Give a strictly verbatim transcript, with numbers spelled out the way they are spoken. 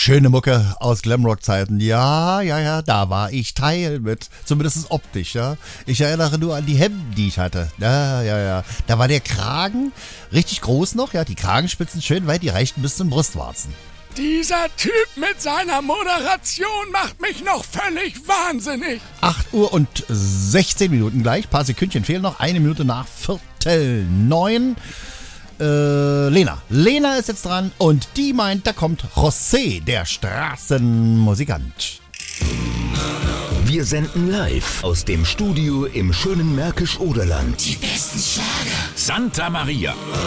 Schöne Mucke aus Glamrock-Zeiten. Ja, ja, ja, da war ich Teil mit. Zumindest optisch, ja. Ich erinnere nur an die Hemden, die ich hatte. Ja, ja, ja. Da war der Kragen richtig groß noch, ja. Die Kragenspitzen schön weit, die reichten bis zum Brustwarzen. Dieser Typ mit seiner Moderation macht mich noch völlig wahnsinnig. acht Uhr und sechzehn Minuten gleich. Ein paar Sekündchen fehlen noch. Eine Minute nach Viertel neun. Äh, Lena. Lena ist jetzt dran und die meint, da kommt José, der Straßenmusikant. Wir senden live aus dem Studio im schönen Märkisch-Oderland. Die besten Schlager. Santa Maria.